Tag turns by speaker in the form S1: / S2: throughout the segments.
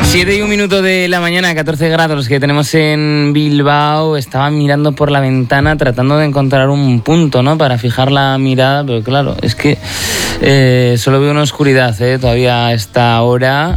S1: 7:01 de la mañana, 14 grados que tenemos en Bilbao. Estaba mirando por la ventana tratando de encontrar un punto, ¿no?, para fijar la mirada, pero claro, es que solo veo una oscuridad, todavía a esta hora,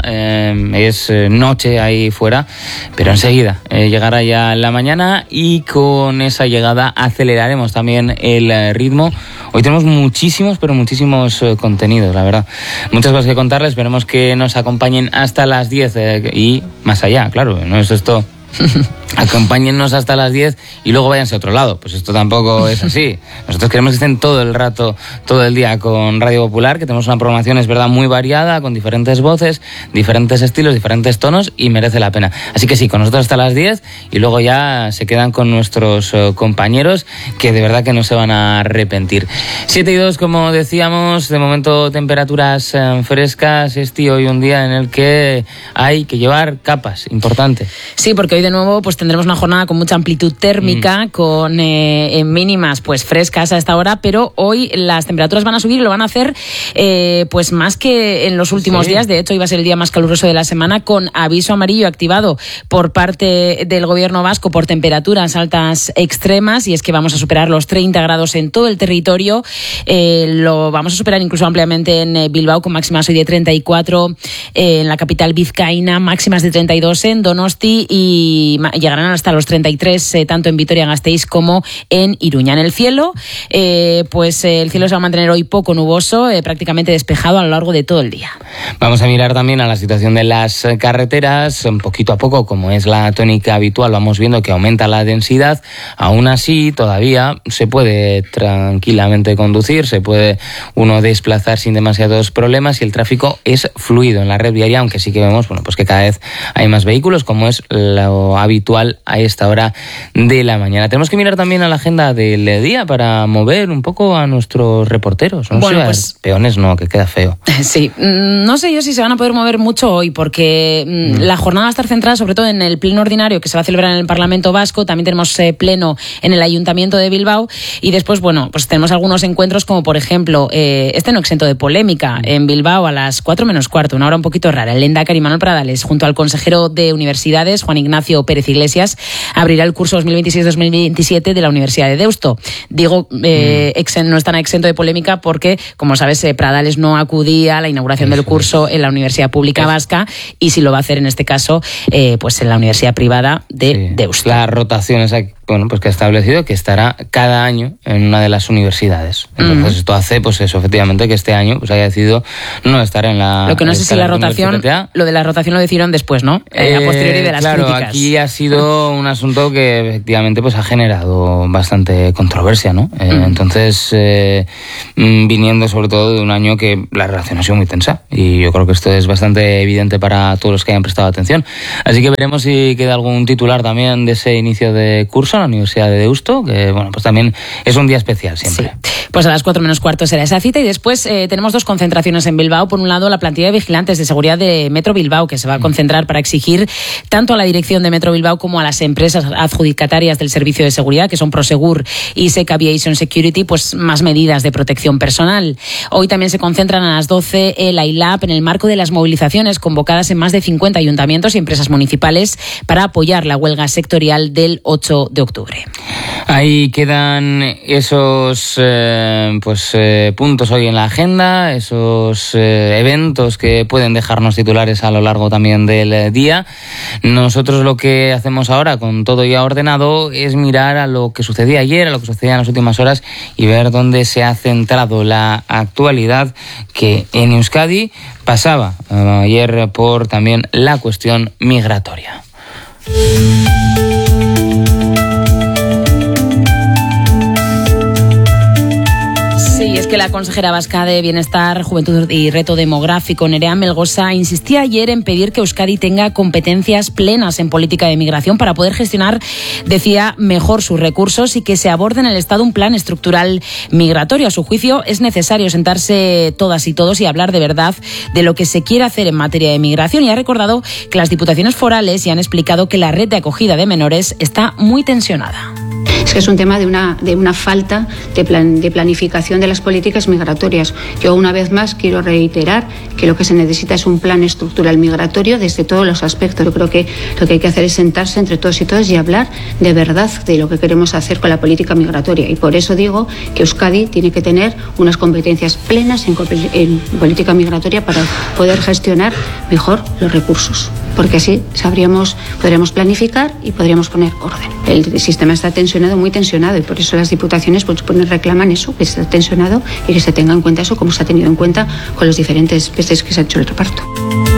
S1: es noche ahí fuera, pero enseguida llegará ya la mañana y con esa llegada aceleraremos también el ritmo. Hoy tenemos muchísimos contenidos, la verdad. Muchas cosas que contarles, esperemos que nos acompañen hasta las 10 y más allá, claro, no es esto... Acompáñennos hasta las 10 y luego váyanse a otro lado. Pues esto tampoco es así. Nosotros queremos que estén todo el rato, todo el día con Radio Popular, que tenemos una programación, es verdad, muy variada, con diferentes voces, diferentes estilos, diferentes tonos, y merece la pena. Así que sí, con nosotros hasta las 10 y luego ya se quedan con nuestros compañeros, que de verdad que no se van a arrepentir. 7:02, como decíamos, de momento temperaturas frescas. Hoy un día en el que hay que llevar capas, importante.
S2: Sí, porque hoy de nuevo pues tendremos una jornada con mucha amplitud térmica, con mínimas pues frescas a esta hora, pero hoy las temperaturas van a subir y lo van a hacer pues más que en los últimos días. De hecho, iba a ser el día más caluroso de la semana, con aviso amarillo activado por parte del gobierno vasco por temperaturas altas extremas, y es que vamos a superar los 30 grados en todo el territorio. Lo vamos a superar incluso ampliamente en Bilbao, con máximas hoy de 34, en la capital vizcaína, máximas de 32 en Donosti, y llegarán hasta los 33 tanto en Vitoria-Gasteiz como en Iruña. En el cielo, pues el cielo se va a mantener hoy poco nuboso, prácticamente despejado a lo largo de todo el día.
S1: Vamos a mirar también a la situación de las carreteras. Poquito a poco, como es la tónica habitual, vamos viendo que aumenta la densidad. Aún así, todavía se puede tranquilamente conducir, se puede uno desplazar sin demasiados problemas, y el tráfico es fluido en la red viaria, aunque sí que vemos, bueno, pues que cada vez hay más vehículos, como es lo habitual a esta hora de la mañana. Tenemos que mirar también a la agenda del día para mover un poco a nuestros reporteros. No sé, pues, peones no, que queda feo.
S2: Sí, no sé yo si se van a poder mover mucho hoy, porque la jornada va a estar centrada sobre todo en el pleno ordinario que se va a celebrar en el Parlamento Vasco. También tenemos pleno en el Ayuntamiento de Bilbao, y después, bueno, pues tenemos algunos encuentros, como por ejemplo, no exento de polémica, en Bilbao a las 4:15, una hora un poquito rara. El lehendakari Manuel Pradales, junto al consejero de Universidades, Juan Ignacio Pérez Iglesias, abrirá el curso 2026-2027 de la Universidad de Deusto. Digo, no están exento de polémica porque, como sabes, Pradales no acudía a la inauguración del curso en la Universidad Pública Vasca, y si lo va a hacer en este caso, pues en la Universidad Privada de Deusto.
S1: La rotación es, bueno, pues que ha establecido que estará cada año en una de las universidades. Entonces esto hace, pues eso, efectivamente, que este año pues haya decidido no estar en la...
S2: Lo que no sé si la rotación, lo de la rotación lo decidieron después, ¿no? A posteriori de las críticas.
S1: Claro, aquí ha sido un asunto que efectivamente pues ha generado bastante controversia, ¿no? Entonces, viniendo sobre todo de un año que la relación ha sido muy tensa, y yo creo que esto es bastante evidente para todos los que hayan prestado atención. Así que veremos si queda algún titular también de ese inicio de curso en la Universidad de Deusto, que bueno, pues también es un día especial siempre.
S2: Sí. Pues a las 4:15 será esa cita, y después tenemos dos concentraciones en Bilbao. Por un lado, la plantilla de vigilantes de seguridad de Metro Bilbao, que se va a concentrar para exigir tanto a la dirección de Metro Bilbao como a las empresas adjudicatarias del servicio de seguridad, que son Prosegur y SEC Aviation Security, pues más medidas de protección personal. Hoy también se concentran a las 12 el AILAB en el marco de las movilizaciones convocadas en más de 50 ayuntamientos y empresas municipales para apoyar la huelga sectorial del 8 de octubre.
S1: Ahí quedan esos puntos hoy en la agenda, esos eventos que pueden dejarnos titulares a lo largo también del día. Nosotros lo que hacemos ahora, con todo ya ordenado, es mirar a lo que sucedía ayer, a lo que sucedía en las últimas horas, y ver dónde se ha centrado la actualidad, que en Euskadi pasaba ayer por también la cuestión migratoria.
S2: Sí, es que la consejera vasca de Bienestar, Juventud y Reto Demográfico, Nerea Melgosa, insistía ayer en pedir que Euskadi tenga competencias plenas en política de migración para poder gestionar, decía, mejor sus recursos, y que se aborde en el Estado un plan estructural migratorio. A su juicio, es necesario sentarse todas y todos y hablar de verdad de lo que se quiere hacer en materia de migración, y ha recordado que las diputaciones forales ya han explicado que la red de acogida de menores está muy tensionada.
S3: Es que es un tema de una falta de planificación de las políticas migratorias. Yo una vez más quiero reiterar que lo que se necesita es un plan estructural migratorio desde todos los aspectos. Yo creo que lo que hay que hacer es sentarse entre todos y todas y hablar de verdad de lo que queremos hacer con la política migratoria. Y por eso digo que Euskadi tiene que tener unas competencias plenas en política migratoria para poder gestionar mejor los recursos. Porque así podríamos planificar y podríamos poner orden. El sistema está tensionado, muy tensionado, y por eso las diputaciones reclaman eso, que esté tensionado y que se tenga en cuenta eso como se ha tenido en cuenta con los diferentes veces que se ha hecho el reparto.